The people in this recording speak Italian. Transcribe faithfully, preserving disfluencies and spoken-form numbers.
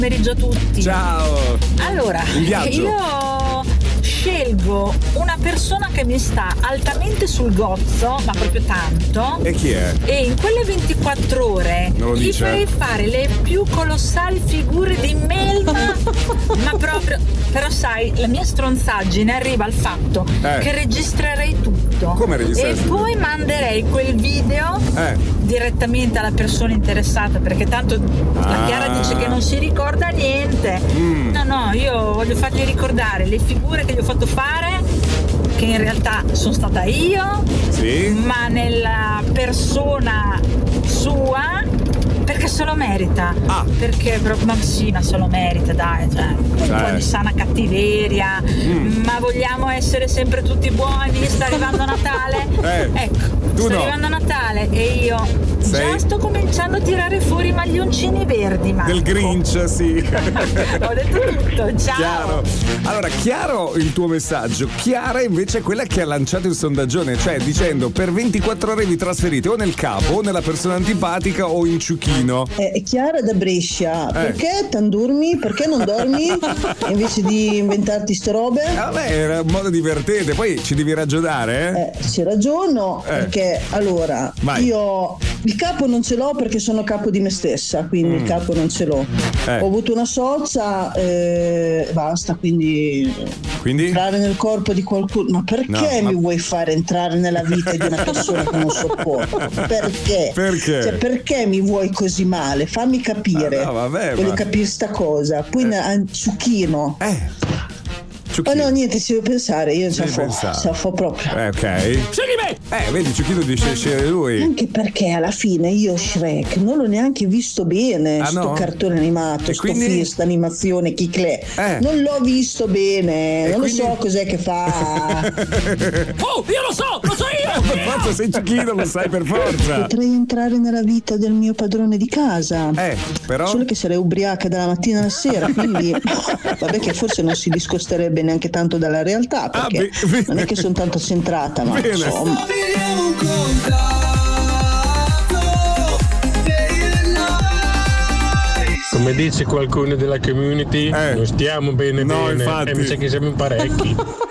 pomeriggio a tutti. Ciao. Allora, In viaggio. io scelgo una persona che mi sta altamente sul gozzo, ma proprio tanto. E chi è? E in quelle ventiquattro ore Non lo gli dice? farei fare le più colossali figure di melma, ma proprio. Però sai, la mia stronzaggine arriva al fatto Eh. che registrerei tutto. Come registreresti E tutto? poi manderei quel video Eh. direttamente alla persona interessata, perché tanto la Ah. Chiara dice che non si ricorda niente. Mm. No, no, io voglio fargli ricordare le figure che gli ho fatto fare, che in realtà sono stata io, Sì. ma nella persona sua, perché se lo merita. Ah. Perché proprio, ma sì, ma se lo merita, dai, cioè, un Cioè. po' di sana cattiveria. Mm. Ma vogliamo essere sempre tutti buoni? Sta arrivando Natale? Eh, Ecco, tu sta no. arrivando Natale e io Sei- già sto cominciando a tirare fuori i maglioncini verdi, ma Del Grinch, sì. ho detto tutto, ciao. Chiaro. Allora, chiaro il tuo messaggio. Chiara invece è quella che ha lanciato il sondaggione, cioè dicendo per ventiquattro ore vi trasferite o nel capo o nella persona antipatica o in ciuchino. Eh, Chiara da Brescia, perché t'andurmi? Perché non dormi invece di inventarti ste robe? Vabbè, era un modo divertente, poi ci devi ragionare, eh? Eh, ci ragiono, Eh. perché allora Vai. io il capo non ce l'ho perché sono capo di me stessa, quindi il capo non ce l'ho. Eh. Ho avuto una socia e basta, quindi Quindi? entrare nel corpo di qualcuno. Ma perché No, mi ma- vuoi fare entrare nella vita di una persona che non sopporto? Perché? Perché? Cioè, perché mi vuoi così male? Fammi capire. Ah, no, vabbè, Voglio ma- capire sta cosa. Poi un ciuchino. Eh. Ma Ciuchino. no, niente, ci devo pensare, io ce la Devi fo, pensare. ce la fo proprio. Eh, ok. Scegli me! Eh, vedi, Ciuchino dice scegliere lui. Anche perché alla fine io Shrek non l'ho neanche visto bene, Ah, sto no? cartone animato, E sto quindi? film, sta animazione, chiclè. Eh. Non l'ho visto bene, E non quindi? lo so cos'è che fa. Oh, io lo so, lo so io! Per forza sei Ciuchino, lo sai per forza. Potrei entrare nella vita del mio padrone di casa. Eh, però. Solo che sarei ubriaca dalla mattina alla sera, quindi vabbè che forse non si discosterebbe neanche tanto dalla realtà, Ah, perché be- bene. non è che sono tanto centrata, ma Bene. insomma. Come dice qualcuno della community, Eh. non stiamo bene No, bene infatti. e mi sa che siamo in parecchi.